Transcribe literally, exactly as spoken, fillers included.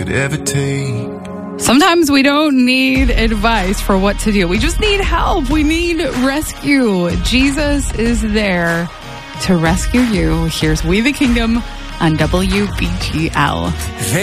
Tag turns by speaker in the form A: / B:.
A: could ever take.
B: Sometimes we don't need advice for what to do. We just need help. We need rescue. Jesus is there to rescue you. Here's We the Kingdom on W B G L.